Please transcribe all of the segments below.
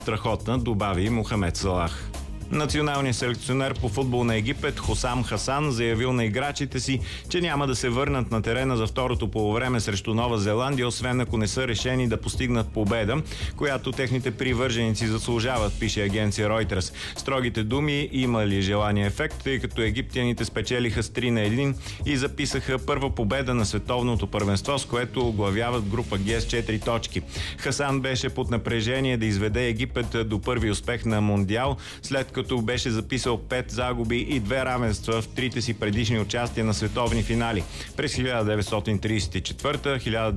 Страхотна, добави Мохамед Салах. Националният селекционер по футбол на Египет Хосам Хасан заявил на играчите си, че няма да се върнат на терена за второто полувреме срещу Нова Зеландия, освен ако не са решени да постигнат победа, която техните привърженици заслужават, пише агенция Reuters. Строгите думи има ли желания ефект, тъй като египтяните спечелиха с 3-1 и записаха първа победа на световното първенство, с което оглавяват група Г с 4 точки. Хасан беше под напрежение да изведе Египет до първи успех на Мондиал, след като беше записал 5 загуби и 2 равенства в трите си предишни участия на световни финали през 1934,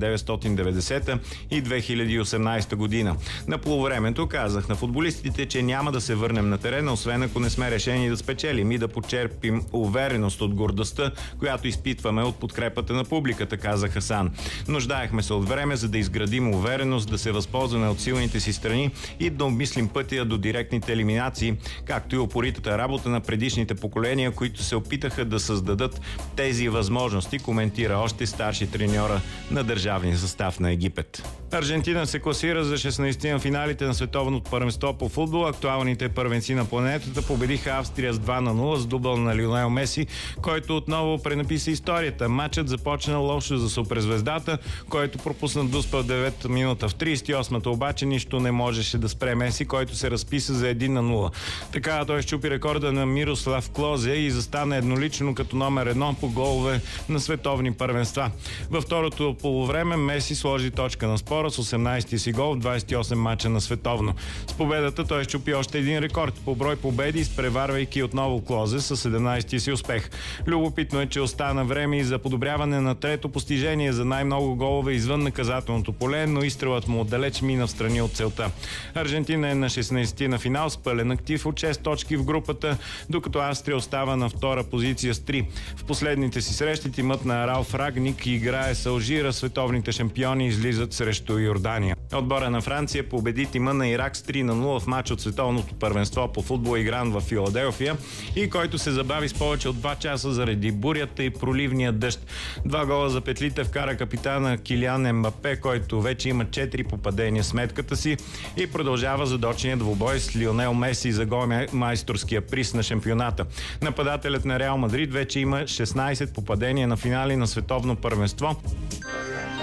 1990 и 2018 година. На полувремето казах на футболистите, че няма да се върнем на терена, освен ако не сме решени да спечелим и да почерпим увереност от гордостта, която изпитваме от подкрепата на публиката, каза Хасан. Нуждаехме се от време, за да изградим увереност, да се възползваме от силните си страни и да обмислим пътя до директните елиминации, както и упоритата работа на предишните поколения, които се опитаха да създадат тези възможности, коментира още старши треньора на държавния състав на Египет. Аржентина се класира за 16 на финалите на световното първенство по футбол. Актуалните първенци на планетата победиха Австрия с 2-0 с дубъл на Лионел Меси, който отново пренаписа историята. Матчът започна лошо за суперзвездата, който пропусна дуспа в 9 минута. В 38-та обаче нищо не можеше да спре Меси, който се разписа за 1-0. Така той счупи рекорда на Мирослав Клозе и застана еднолично като номер 1 по голове на световни първенства. Във второто полувреме Меси сложи точка на спора с 18-ти си гол в 28 мача на световно. С победата той счупи още един рекорд по брой победи, изпреварвайки отново Клозе с 17-ти си успех. Любопитно е, че остана време и за подобряване на трето постижение за най-много голове извън наказателното поле, но изстрелът му отдалеч мина в страни от целта. Аржентина е на 16-ти на финал с пълен актив от 6 точки в групата, докато Австрия остава на втора позиция с 3. В последните си срещи тимът на Ралф Рагник играе с Алжира, световните шампиони излизат срещу Йордания. Отбора на Франция победи тима на Ирак с 3-0 в матч от световното първенство по футбол, игран в Филаделфия и който се забави с повече от 2 часа заради бурята и проливния дъжд. 2 гола за петлите вкара капитана Килиан Ембапе, който вече има 4 попадения в сметката си и продължава задочния двубой с Лионел Меси за гол майсторския приз на шампионата. Нападателят на Реал Мадрид вече има 16 попадения на финали на световно първенство.